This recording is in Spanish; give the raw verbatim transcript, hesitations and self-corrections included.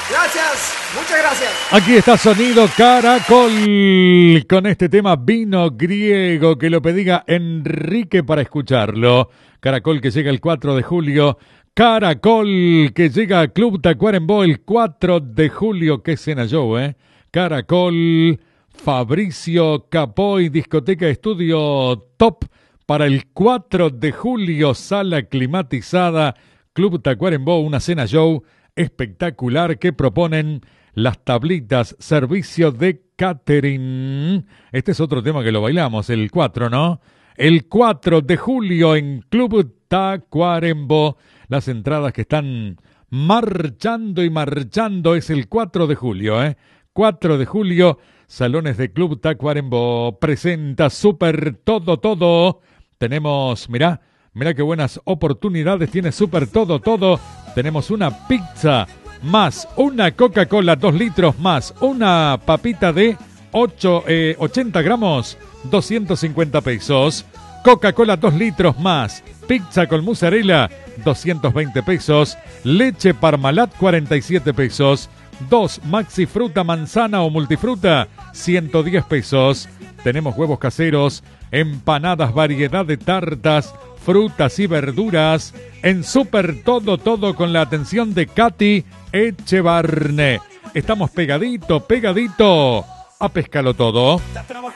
Gracias, muchas gracias. Aquí está Sonido Caracol con este tema Vino Griego que lo pedía Enrique para escucharlo. Caracol que llega el cuatro de julio. Caracol que llega a Club Tacuarembó el cuatro de julio. Qué cena show, ¿eh? Caracol, Fabricio Capoy, Discoteca Estudio Top para el cuatro de julio. Sala climatizada, Club Tacuarembó, una cena show espectacular que proponen las tablitas, servicio de catering. Este es otro tema que lo bailamos, el cuatro, ¿no? El cuatro de julio en Club Tacuarembó. Las entradas que están marchando y marchando es el cuatro de julio, ¿eh? cuatro de julio, Salones de Club Tacuarembó. Presenta Super Todo Todo. Tenemos, mirá, mirá qué buenas oportunidades tiene Super Todo Todo. Tenemos una pizza más una Coca-Cola dos litros más una papita de ocho, eh, ochenta gramos, doscientos cincuenta pesos. Coca-Cola dos litros más pizza con mozzarella, doscientos veinte pesos. Leche Parmalat, cuarenta y siete pesos. Dos maxi fruta, manzana o multifruta, ciento diez pesos. Tenemos huevos caseros, empanadas, variedad de tartas, frutas y verduras en Super Todo Todo con la atención de Katy Echevarne. Estamos pegadito, pegadito a Pescalo Todo.